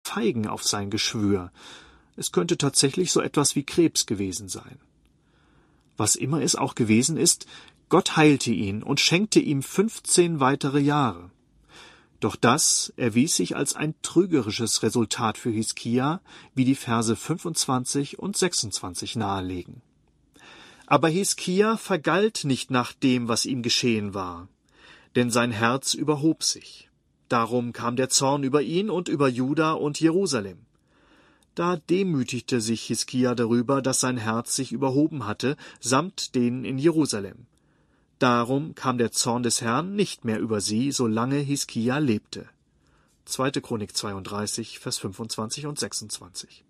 Feigen auf sein Geschwür. Es könnte tatsächlich so etwas wie Krebs gewesen sein. Was immer es auch gewesen ist, Gott heilte ihn und schenkte ihm 15 weitere Jahre. Doch das erwies sich als ein trügerisches Resultat für Hiskia, wie die Verse 25 und 26 nahelegen. Aber Hiskia vergalt nicht nach dem, was ihm geschehen war, denn sein Herz überhob sich. Darum kam der Zorn über ihn und über Juda und Jerusalem. Da demütigte sich Hiskia darüber, dass sein Herz sich überhoben hatte, samt denen in Jerusalem. Darum kam der Zorn des Herrn nicht mehr über sie, solange Hiskia lebte. 2. Chronik 32, Vers 25 und 26.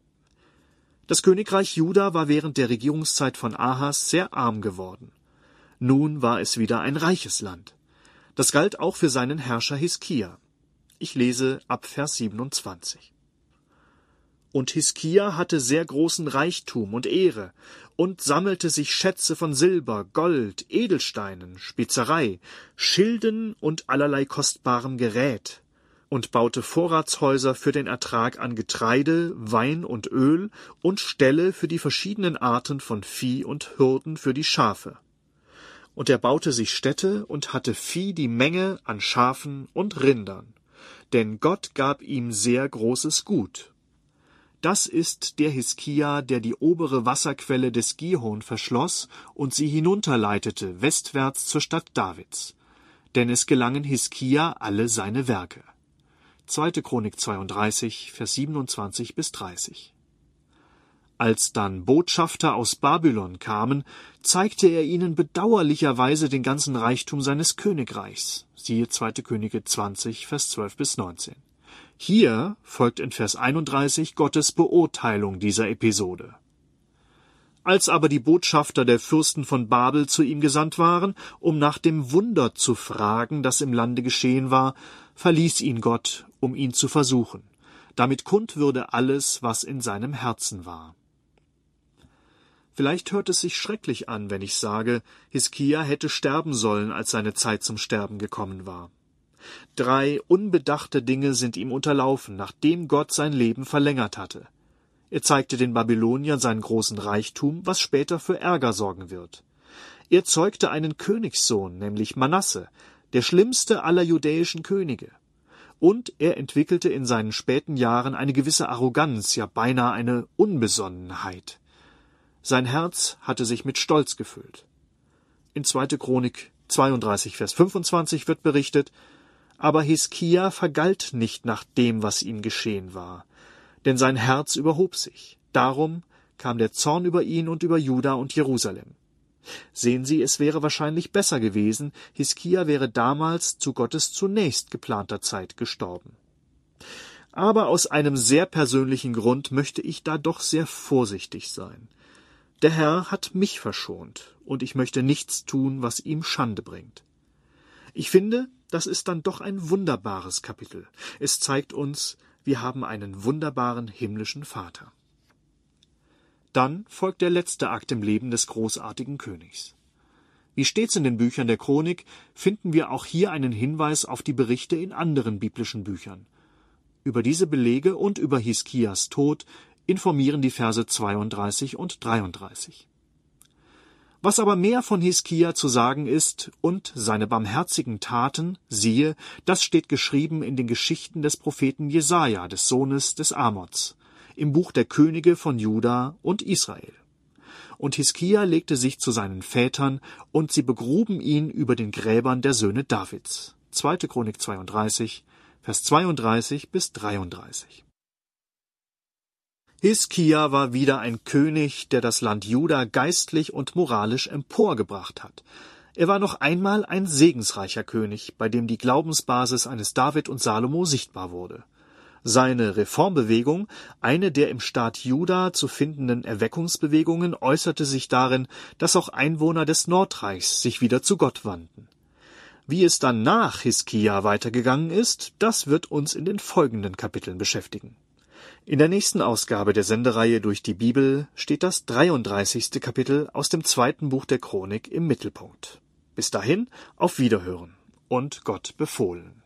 Das Königreich Juda war während der Regierungszeit von Ahas sehr arm geworden. Nun war es wieder ein reiches Land. Das galt auch für seinen Herrscher Hiskia. Ich lese ab Vers 27. Und Hiskia hatte sehr großen Reichtum und Ehre und sammelte sich Schätze von Silber, Gold, Edelsteinen, Spezerei, Schilden und allerlei kostbarem Gerät und baute Vorratshäuser für den Ertrag an Getreide, Wein und Öl und Ställe für die verschiedenen Arten von Vieh und Hürden für die Schafe. Und er baute sich Städte und hatte Vieh die Menge an Schafen und Rindern, denn Gott gab ihm sehr großes Gut. Das ist der Hiskia, der die obere Wasserquelle des Gihon verschloss und sie hinunterleitete, westwärts zur Stadt Davids. Denn es gelangen Hiskia alle seine Werke. 2. Chronik 32, Vers 27 bis 30. Als dann Botschafter aus Babylon kamen, zeigte er ihnen bedauerlicherweise den ganzen Reichtum seines Königreichs. Siehe 2. Könige 20, Vers 12 bis 19. Hier folgt in Vers 31 Gottes Beurteilung dieser Episode. Als aber die Botschafter der Fürsten von Babel zu ihm gesandt waren, um nach dem Wunder zu fragen, das im Lande geschehen war, verließ ihn Gott, um ihn zu versuchen, damit kund würde alles, was in seinem Herzen war. Vielleicht hört es sich schrecklich an, wenn ich sage, Hiskia hätte sterben sollen, als seine Zeit zum Sterben gekommen war. 3 unbedachte Dinge sind ihm unterlaufen, nachdem Gott sein Leben verlängert hatte. Er zeigte den Babyloniern seinen großen Reichtum, was später für Ärger sorgen wird. Er zeugte einen Königssohn, nämlich Manasse, der schlimmste aller judäischen Könige. Und er entwickelte in seinen späten Jahren eine gewisse Arroganz, ja beinahe eine Unbesonnenheit. Sein Herz hatte sich mit Stolz gefüllt. In 2. Chronik 32, Vers 25 wird berichtet: Aber Hiskia vergalt nicht nach dem, was ihm geschehen war, denn sein Herz überhob sich. Darum kam der Zorn über ihn und über Juda und Jerusalem. Sehen Sie, es wäre wahrscheinlich besser gewesen, Hiskia wäre damals zu Gottes zunächst geplanter Zeit gestorben. Aber aus einem sehr persönlichen Grund möchte ich da doch sehr vorsichtig sein. Der Herr hat mich verschont, und ich möchte nichts tun, was ihm Schande bringt. Ich finde, das ist dann doch ein wunderbares Kapitel. Es zeigt uns, wir haben einen wunderbaren himmlischen Vater. Dann folgt der letzte Akt im Leben des großartigen Königs. Wie stets in den Büchern der Chronik finden wir auch hier einen Hinweis auf die Berichte in anderen biblischen Büchern. Über diese Belege und über Hiskias Tod informieren die Verse 32 und 33. Was aber mehr von Hiskia zu sagen ist und seine barmherzigen Taten, siehe, das steht geschrieben in den Geschichten des Propheten Jesaja, des Sohnes des Amoz, im Buch der Könige von Juda und Israel. Und Hiskia legte sich zu seinen Vätern, und sie begruben ihn über den Gräbern der Söhne Davids. 2. Chronik 32, Vers 32 bis 33. Hiskia war wieder ein König, der das Land Juda geistlich und moralisch emporgebracht hat. Er war noch einmal ein segensreicher König, bei dem die Glaubensbasis eines David und Salomo sichtbar wurde. Seine Reformbewegung, eine der im Staat Juda zu findenden Erweckungsbewegungen, äußerte sich darin, dass auch Einwohner des Nordreichs sich wieder zu Gott wandten. Wie es dann nach Hiskia weitergegangen ist, das wird uns in den folgenden Kapiteln beschäftigen. In der nächsten Ausgabe der Sendereihe Durch die Bibel steht das 33. Kapitel aus dem 2. Buch der Chronik im Mittelpunkt. Bis dahin, auf Wiederhören und Gott befohlen.